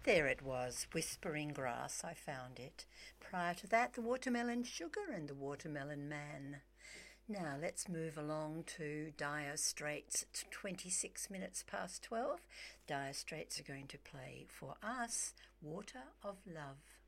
There it was, Whispering Grass, I found it. Prior to that, the Watermelon Sugar and the Watermelon Man. Now let's move along to Dire Straits at 26 minutes past 12. Dire Straits are going to play for us Water of Love.